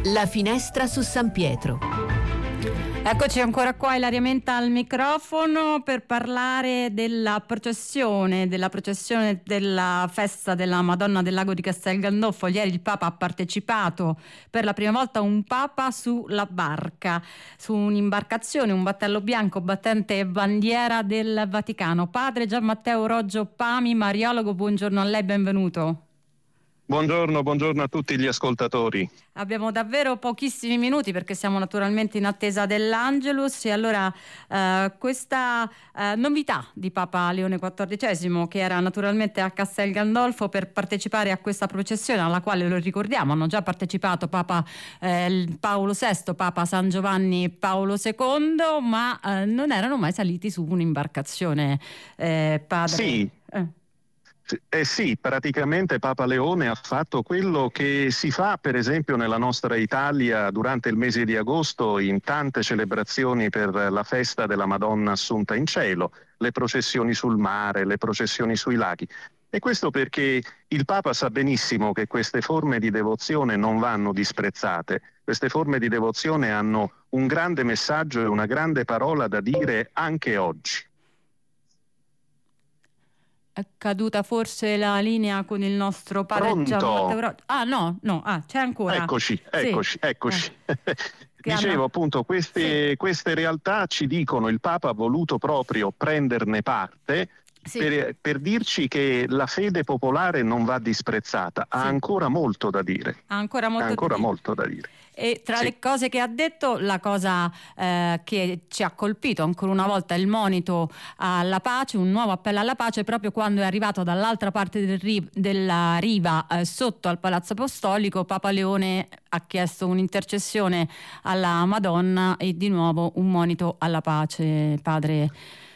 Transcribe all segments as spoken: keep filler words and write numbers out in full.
La finestra su San Pietro. Eccoci ancora qua, Ilaria Menta al microfono per parlare della processione, della processione della festa della Madonna del Lago di Castel Gandolfo. Ieri il Papa ha partecipato per la prima volta un Papa sulla barca, su un'imbarcazione, un battello bianco battente bandiera del Vaticano. Padre Gian Matteo Roggio Pami, mariologo, buongiorno a lei, benvenuto. Buongiorno, buongiorno a tutti gli ascoltatori. Abbiamo davvero pochissimi minuti perché siamo naturalmente in attesa dell'Angelus e allora eh, questa eh, novità di Papa Leone quattordicesimo, che era naturalmente a Castel Gandolfo per partecipare a questa processione alla quale, lo ricordiamo, hanno già partecipato Papa eh, Paolo sesto, Papa San Giovanni Paolo secondo, ma eh, non erano mai saliti su un'imbarcazione, eh, padre. Sì. Eh. Eh sì, praticamente Papa Leone ha fatto quello che si fa per esempio nella nostra Italia durante il mese di agosto in tante celebrazioni per la festa della Madonna Assunta in cielo, le processioni sul mare, le processioni sui laghi. E questo perché il Papa sa benissimo che queste forme di devozione non vanno disprezzate. Queste forme di devozione hanno un grande messaggio e una grande parola da dire anche oggi. È caduta forse la linea con il nostro padre Gian Matteo Roggio. Ah no, no, ah, c'è ancora. Eccoci, eccoci, sì. eccoci. Eh. Dicevo hanno... appunto, queste, sì. queste realtà ci dicono, il Papa ha voluto proprio prenderne parte, sì. per, per dirci che la fede popolare non va disprezzata, ha sì. ancora molto da dire. Ha ancora molto, ha ancora da, molto da dire. E tra sì. le cose che ha detto, la cosa eh, che ci ha colpito ancora una volta è il monito alla pace, un nuovo appello alla pace, proprio quando è arrivato dall'altra parte del ri- della riva eh, sotto al Palazzo Apostolico. Papa Leone ha chiesto un'intercessione alla Madonna e di nuovo un monito alla pace, padre.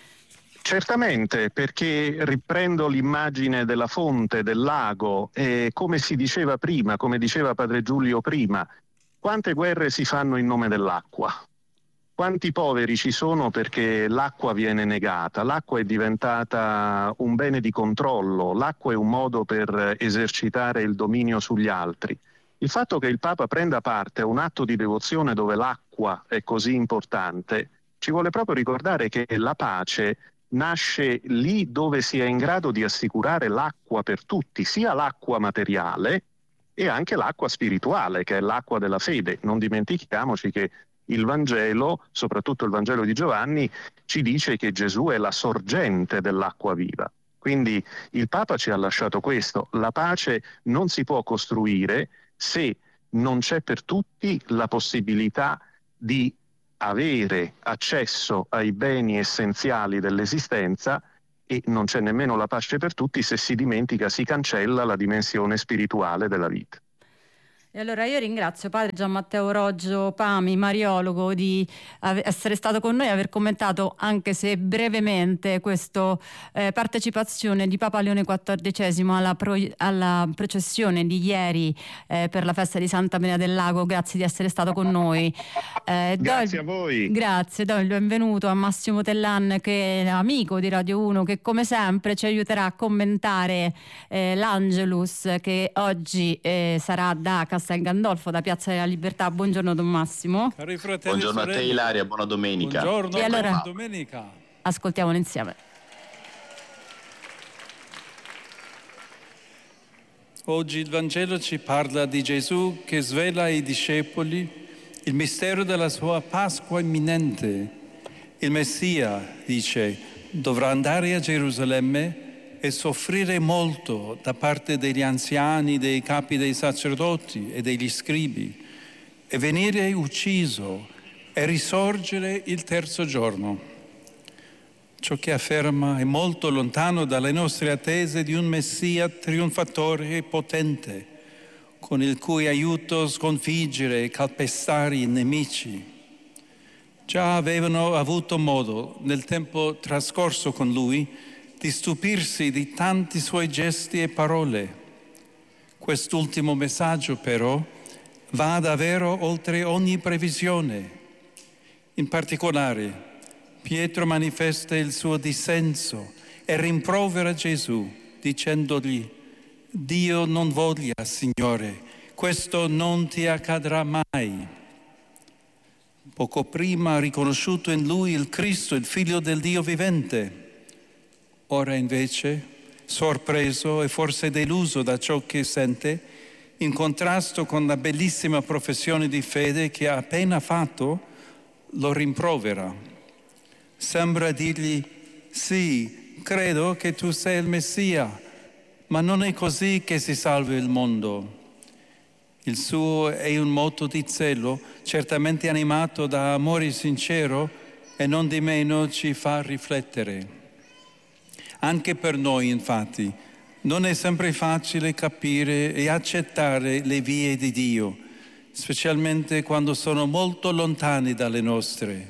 Certamente, perché riprendo l'immagine della fonte, del lago, e come si diceva prima, come diceva padre Giulio prima, quante guerre si fanno in nome dell'acqua? Quanti poveri ci sono perché l'acqua viene negata? L'acqua è diventata un bene di controllo, l'acqua è un modo per esercitare il dominio sugli altri. Il fatto che il Papa prenda parte a un atto di devozione dove l'acqua è così importante, ci vuole proprio ricordare che la pace nasce lì dove si è in grado di assicurare l'acqua per tutti, sia l'acqua materiale e anche l'acqua spirituale, che è l'acqua della fede. Non dimentichiamoci che il Vangelo, soprattutto il Vangelo di Giovanni, ci dice che Gesù è la sorgente dell'acqua viva. Quindi il Papa ci ha lasciato questo: la pace non si può costruire se non c'è per tutti la possibilità di avere accesso ai beni essenziali dell'esistenza, e non c'è nemmeno la pace per tutti se si dimentica, si cancella la dimensione spirituale della vita. E allora io ringrazio padre Gian Matteo Roggio Pami, mariologo, di essere stato con noi e aver commentato, anche se brevemente, questa eh, partecipazione di Papa Leone quattordicesimo alla, pro, alla processione di ieri eh, per la festa di Santa Maria del Lago. Grazie di essere stato con noi. Eh, grazie il, a voi. Grazie, do il benvenuto a Massimo Tellan, che è amico di Radio uno, che come sempre ci aiuterà a commentare eh, l'Angelus, che oggi eh, sarà da Castel Gandolfo, da Piazza della Libertà. Buongiorno Don Massimo. Cari fratelli, buongiorno sorelle. a te Ilaria, buona domenica. Buongiorno, e allora, buona domenica. Ascoltiamolo insieme. Oggi il Vangelo ci parla di Gesù che svela ai discepoli il mistero della sua Pasqua imminente. Il Messia, dice, dovrà andare a Gerusalemme e soffrire molto da parte degli anziani, dei capi dei sacerdoti e degli scribi, e venire ucciso e risorgere il terzo giorno. Ciò che afferma è molto lontano dalle nostre attese di un Messia trionfatore e potente, con il cui aiuto sconfiggere e calpestare i nemici. Già avevano avuto modo, nel tempo trascorso con lui, di stupirsi di tanti suoi gesti e parole. Quest'ultimo messaggio, però, va davvero oltre ogni previsione. In particolare, Pietro manifesta il suo dissenso e rimprovera Gesù, dicendogli: Dio non voglia, Signore, questo non ti accadrà mai. Poco prima ha riconosciuto in lui il Cristo, il Figlio del Dio vivente. Ora invece, sorpreso e forse deluso da ciò che sente, in contrasto con la bellissima professione di fede che ha appena fatto, lo rimprovera. Sembra dirgli: sì, credo che tu sei il Messia, ma non è così che si salva il mondo. Il suo è un moto di zelo, certamente animato da amore sincero, e non di meno ci fa riflettere. Anche per noi, infatti, non è sempre facile capire e accettare le vie di Dio, specialmente quando sono molto lontani dalle nostre.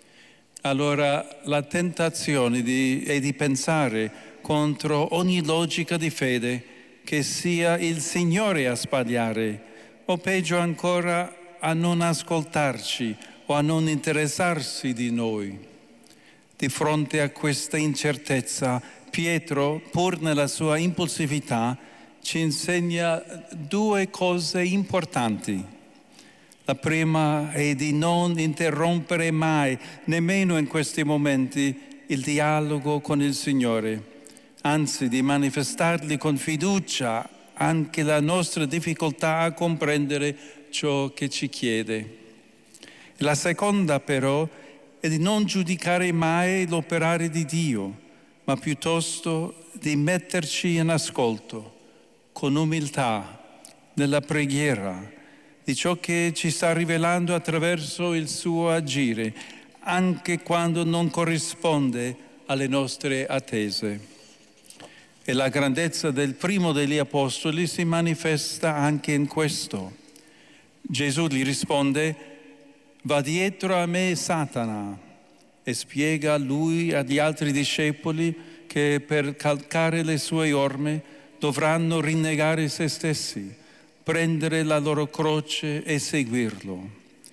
Allora la tentazione di, è di pensare contro ogni logica di fede che sia il Signore a sbagliare, o peggio ancora a non ascoltarci o a non interessarsi di noi. Di fronte a questa incertezza, Pietro, pur nella sua impulsività, ci insegna due cose importanti. La prima è di non interrompere mai, nemmeno in questi momenti, il dialogo con il Signore, anzi di manifestargli con fiducia anche la nostra difficoltà a comprendere ciò che ci chiede. La seconda però è di non giudicare mai l'operare di Dio, ma piuttosto di metterci in ascolto, con umiltà, nella preghiera, di ciò che ci sta rivelando attraverso il suo agire, anche quando non corrisponde alle nostre attese. E la grandezza del primo degli apostoli si manifesta anche in questo. Gesù gli risponde: va dietro a me Satana, e spiega a lui e agli altri discepoli che per calcare le sue orme dovranno rinnegare se stessi, prendere la loro croce e seguirlo.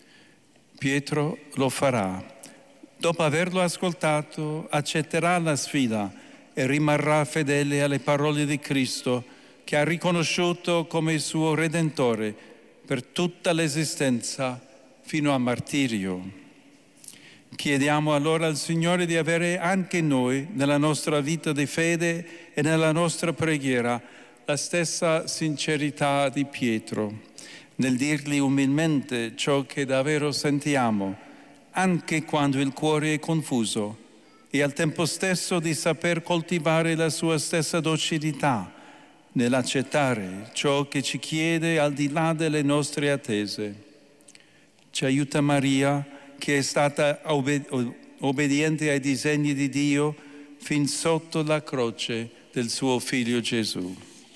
Pietro lo farà. Dopo averlo ascoltato, accetterà la sfida e rimarrà fedele alle parole di Cristo, che ha riconosciuto come il suo Redentore per tutta l'esistenza fino a martirio. Chiediamo allora al Signore di avere anche noi, nella nostra vita di fede e nella nostra preghiera, la stessa sincerità di Pietro, nel dirgli umilmente ciò che davvero sentiamo, anche quando il cuore è confuso, e al tempo stesso di saper coltivare la sua stessa docilità nell'accettare ciò che ci chiede al di là delle nostre attese. Ci aiuta Maria, che è stata obbed- obbediente ai disegni di Dio fin sotto la croce del suo Figlio Gesù.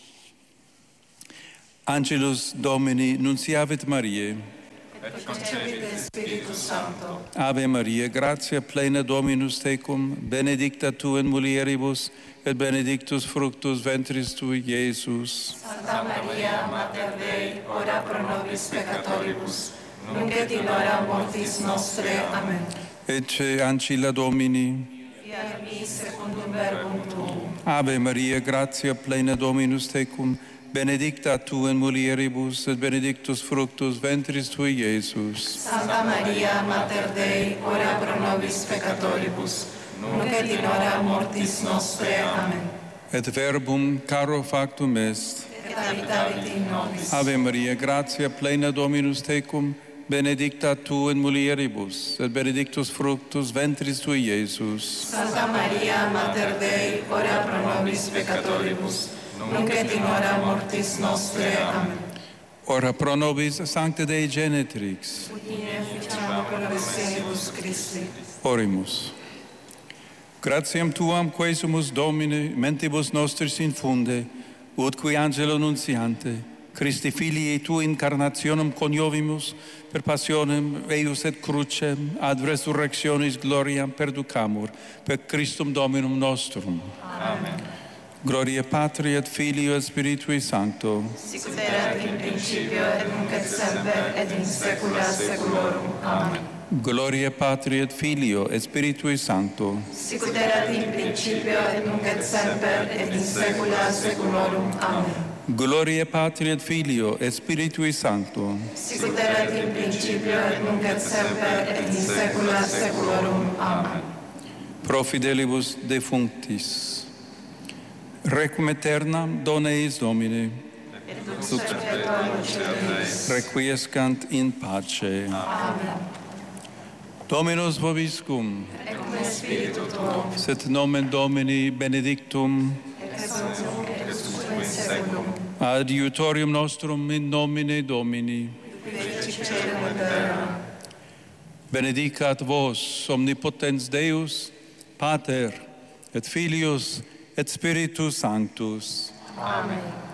Angelus Domini, nunciavit Mariae. Et concepit Spiritus Sancto. Ave Maria, gratia plena Dominus tecum, benedicta tu in mulieribus, et benedictus fructus ventris tui, Iesus. Santa Maria, Mater Dei, ora pro nobis peccatoribus, nunc et in hora mortis nostre. Amen. Ecce ancilla Domini. Fiat mi secundum verbum tuum. Ave Maria, gratia plena Dominus tecum, benedicta tu in mulieribus, et benedictus fructus ventris tui, Iesus. Santa Maria, Mater Dei, ora pro nobis peccatoribus, nunc et in hora mortis nostre. Amen. Et verbum caro factum est. Et habitavit in nobis. Ave Maria, gratia plena Dominus tecum, benedicta tu in mulieribus, et benedictus fructus ventris tui, Iesus. Santa Maria, Mater Dei, ora pro nobis peccatoribus, nunc et in hora mortis nostre. Amen. Ora pro nobis Sancta Dei Genetrix. Ut in efficiam conversenibus Christi. Orimus. Gratiam tuam quae sumus Domine, mentibus nostris infunde, ut qui angelo nuntiante, Christi filii tu incarnationem coniovimus, per passionem eius et crucem, ad resurrectionis gloriam perducamur, per Christum Dominum nostrum. Amen. Gloria Patri et Filio et Spiritui Sancto. Sicut erat in principio et nunc et semper et in saecula saeculorum. Amen. Gloria Patri et Filio et Spiritui Sancto. Sicut erat in principio et nunc et semper et in saecula saeculorum. Amen. Gloria Patri et Filio et Spiritui Sancto. Sicut erat in principio et nunc et semper et in saecula saeculorum. Amen. Pro fidelibus defunctis. Requiem aeternam dona eis Domine. Et lux perpetua luceris. Requiescant in pace. Amen. Dominus vobiscum. Et cum spiritu tuo. Sit nomen Domini benedictum. Ex hoc et usque in saeculum. Adiutorium nostrum in nomine Domini. Feci caelum et terram. Benedicat vos omnipotens Deus, Pater et Filius et Spiritus Sanctus. Amen.